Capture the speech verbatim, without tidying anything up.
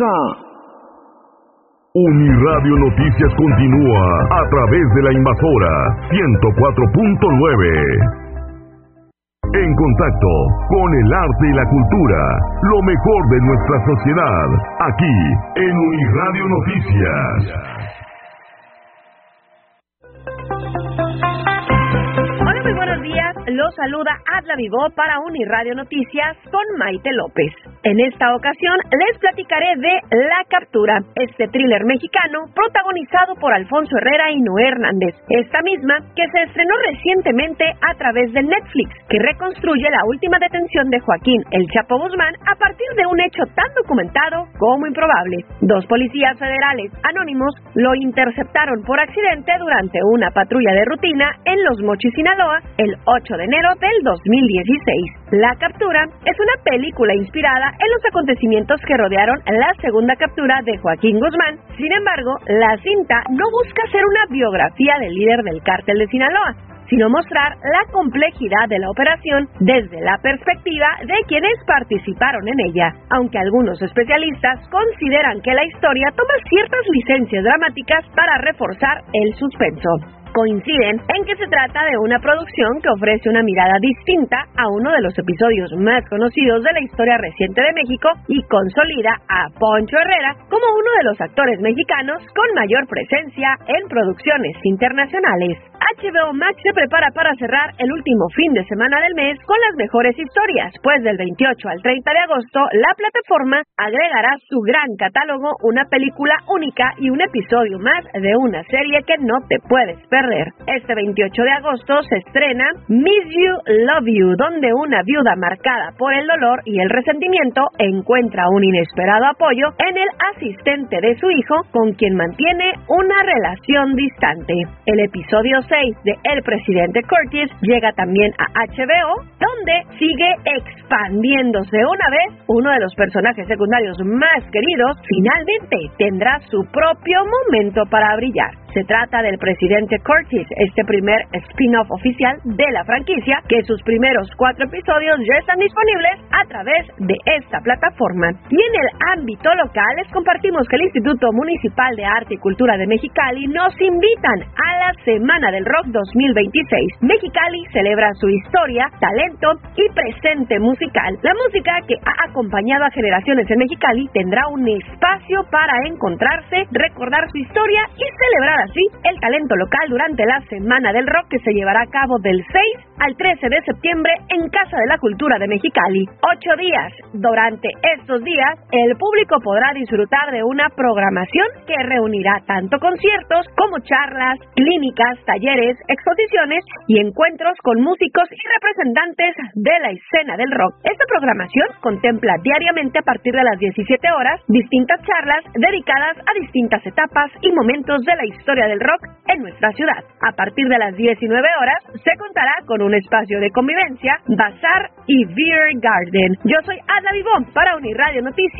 Uniradio Noticias continúa a través de la Invasora ciento cuatro punto nueve. En contacto con el arte y la cultura, lo mejor de nuestra sociedad, aquí en Uniradio Noticias. Hola, muy buenos días. Los saluda Adla Vivó para Uniradio Noticias con Maite López. En esta ocasión les platicaré de La Captura, este thriller mexicano protagonizado por Alfonso Herrera y Noé Hernández. Esta misma que se estrenó recientemente a través de Netflix, que reconstruye la última detención de Joaquín El Chapo Guzmán a partir de un hecho tan documentado como improbable. Dos policías federales anónimos lo interceptaron por accidente durante una patrulla de rutina en Los Mochis, Sinaloa, el ocho de enero del dos mil dieciséis. La Captura es una película inspirada en los acontecimientos que rodearon la segunda captura de Joaquín Guzmán. Sin embargo, la cinta no busca ser una biografía del líder del cártel de Sinaloa, sino mostrar la complejidad de la operación desde la perspectiva de quienes participaron en ella, aunque algunos especialistas consideran que la historia toma ciertas licencias dramáticas para reforzar el suspenso. Coinciden en que se trata de una producción que ofrece una mirada distinta a uno de los episodios más conocidos de la historia reciente de México y consolida a Poncho Herrera como uno de los actores mexicanos con mayor presencia en producciones internacionales. H B O Max se prepara para cerrar el último fin de semana del mes con las mejores historias, pues del veintiocho al treinta de agosto la plataforma agregará su gran catálogo, una película única y un episodio más de una serie que no te puedes perder. Este veintiocho de agosto se estrena Miss You, Love You, donde una viuda marcada por el dolor y el resentimiento encuentra un inesperado apoyo en el asistente de su hijo, con quien mantiene una relación distante. El episodio seis de El Presidente Curtis llega también a H B O, donde sigue expandiéndose una vez. Uno de los personajes secundarios más queridos finalmente tendrá su propio momento para brillar. Se trata del Presidente Curtis, este primer spin-off oficial de la franquicia, que sus primeros cuatro episodios ya están disponibles a través de esta plataforma. Y en el ámbito local les compartimos que el Instituto Municipal de Arte y Cultura de Mexicali nos invitan a la Semana del Rock dos mil veintiséis. Mexicali celebra su historia, talento y presente musical. La música que ha acompañado a generaciones en Mexicali tendrá un espacio para encontrarse, recordar su historia y celebrar así el talento local durante la Semana del Rock, que se llevará a cabo del seis al trece de septiembre en Casa de la Cultura de Mexicali. Ocho días. Durante estos días, el público podrá disfrutar de una programación que reunirá tanto conciertos como charlas, clínicas, talleres, exposiciones y encuentros con músicos y representantes de la escena del rock. Esta programación contempla diariamente a partir de las diecisiete horas distintas charlas dedicadas a distintas etapas y momentos de la historia del rock en nuestra ciudad. A partir de las diecinueve horas se contará con un espacio de convivencia, bazar y beer garden. Yo soy Adla Vivón para Uniradio Noticias.